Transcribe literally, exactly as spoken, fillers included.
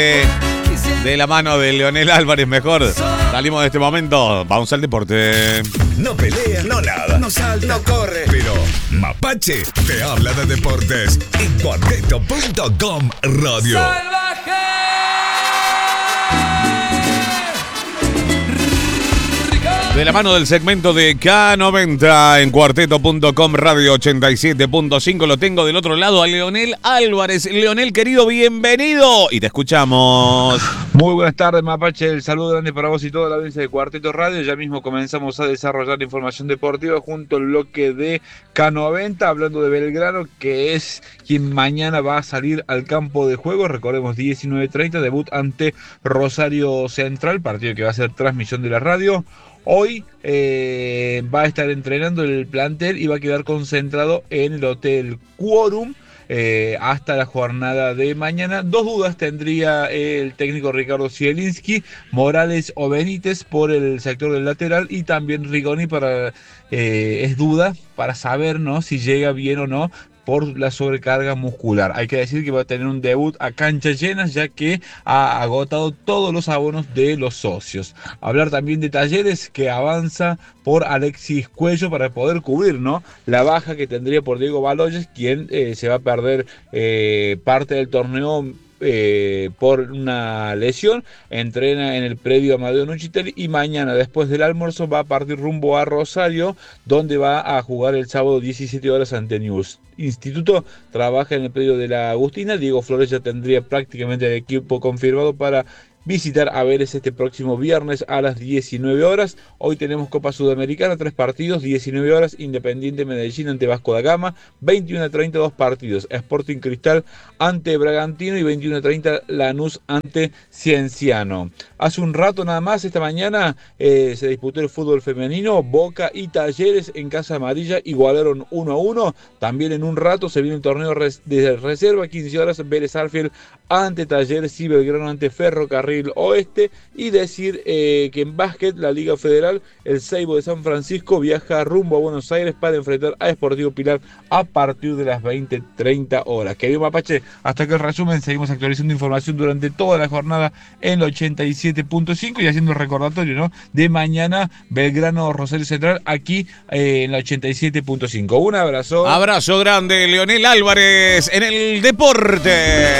De la mano de Leonel Álvarez, mejor. Salimos de este momento, vamos al deporte. No pelea, no nada, no salta, no corre. Pero Mapache te habla de deportes en cuarteto punto com Radio. De la mano del segmento de K noventa en cuarteto punto com Radio ochenta y siete punto cinco, lo tengo del otro lado a Leonel Álvarez. Leonel, querido, bienvenido y te escuchamos. Muy buenas tardes, Mapache. El saludo grande para vos y toda la audiencia de Cuarteto Radio. Ya mismo comenzamos a desarrollar información deportiva junto al bloque de K noventa, hablando de Belgrano, que es quien mañana va a salir al campo de juego. Recordemos, diecinueve treinta, debut ante Rosario Central, partido que va a ser transmisión de la radio. Hoy eh, va a estar entrenando el plantel y va a quedar concentrado en el Hotel Quorum eh, hasta la jornada de mañana. Dos dudas tendría el técnico Ricardo Zielinski: Morales o Benítez por el sector del lateral, y también Rigoni para eh, es duda para saber, ¿no?, si llega bien o no por la sobrecarga muscular. Hay que decir que va a tener un debut a canchas llenas, ya que ha agotado todos los abonos de los socios. Hablar también de Talleres, que avanza por Alexis Cuello para poder cubrir, ¿no?, la baja que tendría por Diego Baloyes, quien eh, se va a perder eh, parte del torneo Eh, por una lesión. Entrena en el predio Amadeo Nuchitel y mañana, después del almuerzo, va a partir rumbo a Rosario, donde va a jugar el sábado diecisiete horas ante News Instituto. Trabaja en el predio de la Agustina. Diego Flores ya tendría prácticamente el equipo confirmado para visitar a Vélez este próximo viernes a las diecinueve horas. Hoy tenemos Copa Sudamericana, tres partidos: diecinueve horas, Independiente Medellín ante Vasco da Gama; veintiuno treinta, dos partidos, Sporting Cristal ante Bragantino; y veintiuno treinta, Lanús ante Cienciano. Hace un rato nada más, esta mañana, eh, se disputó el fútbol femenino. Boca y Talleres en Casa Amarilla igualaron uno a uno. También en un rato se viene el torneo de reserva, quince horas, Vélez Arfield ante Talleres y Belgrano ante Ferrocarril Oeste. Y decir eh, que en básquet, la Liga Federal, el Seibo de San Francisco viaja rumbo a Buenos Aires para enfrentar a Sportivo Pilar a partir de las veinte treinta horas. Querido Mapache, hasta que el resumen, seguimos actualizando información durante toda la jornada en el ochenta y siete punto cinco y haciendo el recordatorio, ¿no?, de mañana Belgrano Rosario Central aquí eh, en la ochenta y siete punto cinco. Un abrazo. Abrazo grande, Leonel Álvarez en el deporte.